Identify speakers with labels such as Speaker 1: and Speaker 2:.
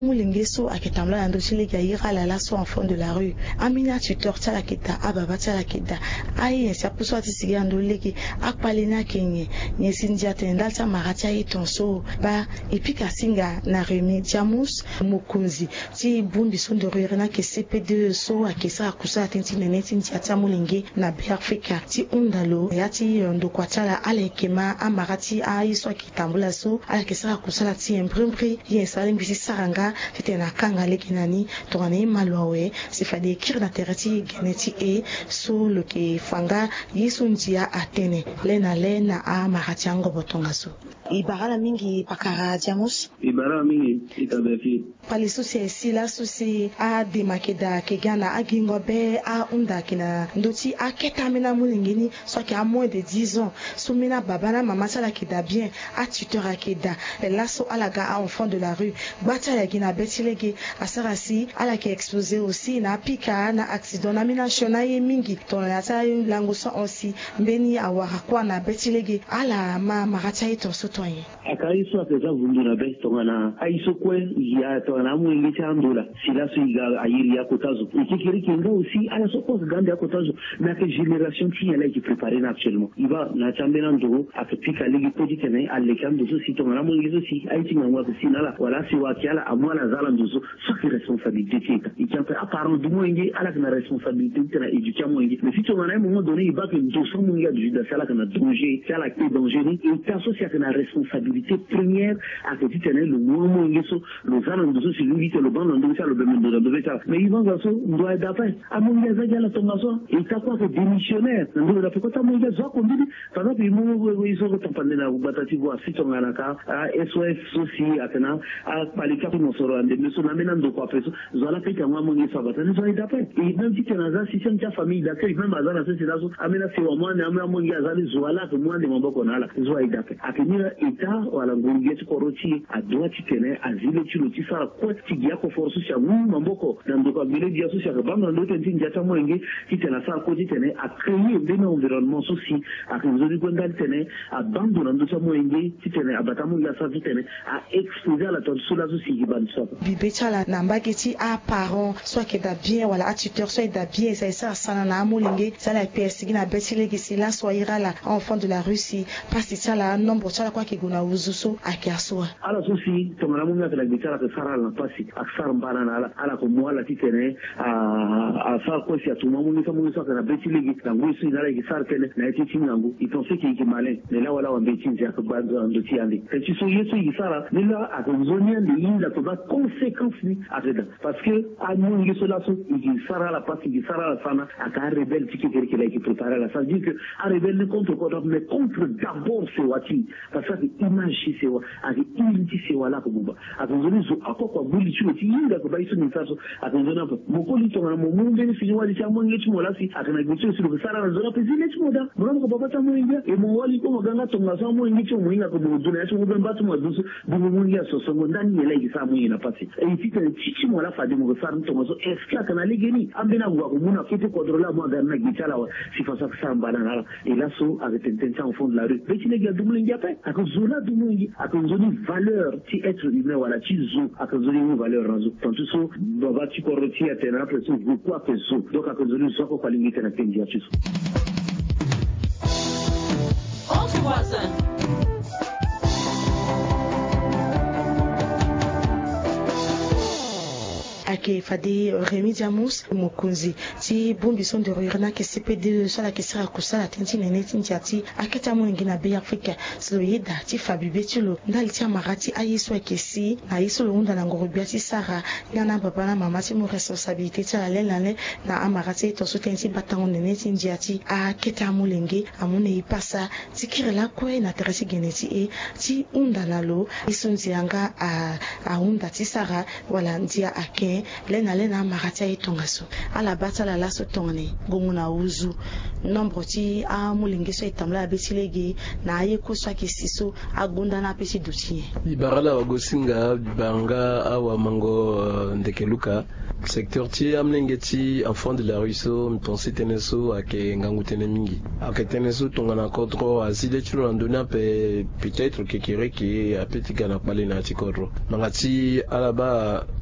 Speaker 1: Mulingeso aketambula ndochile gaira la so enfant de la rue amina tuteur tala kita ababa tala kita ayi sapuso atisiga ndoleki akpalena kenye nyesindia tendalta maratia itonso ba epika singa na Remi Diamus Mukunzi ti bumbi son de rurena ke CP2 so akesa akusa atenti neneti ntiata mulinge na Afrika ti undalo yati ndokwatala alekema amarati ayi so akitambula so alekesa akusala ti imprimerie yesale mbisi saranga c'était na kanga lekinani tourné malwawe sifade écrire na terati geneti e so le ke fanga yisundia atene lena a maratiango botonga so ibara mingi pakara Diamus
Speaker 2: ibara mingi itabefi
Speaker 1: pali susi sila susi a demakeda ke gana agingo be a unda kina ndoti aketa mena mulingini so ki a moins de 10 ans so mena babana mama sala keda bien a tuteur akeda lasso alaga a enfant de la rue batala na betilege asarasi ala ki exposé aussi na pika na accident na minashona ye mingi ton ya ta lango so aussi mbeni awara kwa na betilege ala ma marata ito sotoye
Speaker 2: akai so ateza vundura be tongana aiso kwe ya tongana mwingi cha ndola sila so iga ayiri ya kotazo ikikiri kinga aussi ala so ko gande ya kotazo na ke génération qui elle qui préparer actuellement il va na chambena ndo akipika ligi petit tene alle kamdo so si tongana mwingi so si aiti ngwa ko sinala wala si wakiala amwana zala ndozo so ki responsabilité tika ikampe apparent du mwingi ala na responsabilité tena éduquer mwingi mais si tongana moment donné il va que ndo so mwingi a du sala kana danger sala qui dangereux et ta so si na responsabilité première à que tu tenais le moment où le salon de ce celui qui le bon dans ça le ben ça mais ils vont voir ça doit d'après à mon gars la tomation et ça quoi que démissionnaire donc la pourquoi ta mon gars ça comme dit par exemple ils sont tampés na batati voir si ton alaka SOS aussi atena à palika pour mon soro ande mais so na mena ndo kwa peso zo la peka moi mon gars ça batani zo d'après et même si tu as ça si c'est une famille d'accueil même à ça c'est là amena c'est moi na mon gars ça zo la que moi de mon boko na la zo d'après akenira eta wala ngongeti koroti adwa titene azile chilo tisara kwa tigia ko force ya mamboko dans ko bele dia so sia banga ndo tenti njata mwenge titena sa ko titene a créer un environnement souci a résoudre ko ndal tene a bando ndo sa mwenge titene abata mu ya sa titene a exposer la tonne sous la souci qui ban so
Speaker 1: bibetala na mbageti a parent soit que da bien wala a tuteur soit da bien ça sana na mulenge ça la PS gina betile gisi la soit ira la enfant de la Russie parce ça la nombre ça quoi qui guna uzuso akiaswa
Speaker 2: ala susi tomara munga tala bitara ka sara na pasi aksar mbana na ala ko mwala titene a sa ko si atuma munga sa munga sa na betilegi na ngwisi na la gisar kene na eti tingangu itonse ki malin mais là wala wa betinzi akabado ndo tiandi eti so yesu gisara nila akonzonia de inda to ba conséquence ni ateda parce que a munga so la so gisara la pasi gisara la sana aka rebelle tiki qui préparer la ça dit que a rebelle contre quoi mais contre d'abord c'est wati parce que image c'est wa avec unité c'est wala ko buba akonzoni zo akoko buli chuo ti inda ko baiso ni saso akonzona ko mokoli to na mumunde ni fiwa li chamo ngeti molasi akana gutso silo sara na zona pezile timoda mwana ko baba tamu india e mo wali ko maganga to ngaso mo ngeti mo inga ko muduna yacho mo bemba to maduso bubu mungia so so ndani yela ikisa mo ina pasi e tita chichi mola fa de mo sara to ngaso eski akana ligeni ambena ngwa ko muna kete contrôler mo garna gitala wa sifa sa samba na et là so avec intention au fond de la rue petit les gars double ngia pa akonzola dumungi akonzoni valeur ti être humain wala ti zo akonzoni une valeur razo tantu so baba ti koroti atena presso beaucoup a peso donc akonzoni zo ko kwalimite na pendia ti so
Speaker 1: ake fadi Remi Diamus Mukunzi ti bumbi son de rurena ke CP2 sala ke sera kusala tenti neneti ntiati aketa mwingi na be Afrika silo yeda ti fabi betilo ndali ti amarati ayiso kesi na yiso lo unda na ngorobia ti sara ngana baba na mama ti mo responsabilité ti la lelale na amarati to so tenti batango neneti ntiati aketa mulenge amune ipasa ti kirela kwe na teresi geneti e ti unda na lo isunzi anga a unda ti sara wala ndia ake me lena maratia itongaso ala bata la laso tongane gonguna uzu nombre ti a mulingeso itamla betilegi na ayeko swaki siso agunda na pesi dutie
Speaker 3: bibarala wagosinga bibanga awa mango ndekeluka secteur ti amlenge ti enfant de la rue so mtonsi tene so ake ngangu tene mingi ake tene so tongana kodro azile ti lo na ndöni ape peut-être kekere ke ape ti ga na kpale na ti kodro nanga ti ala ba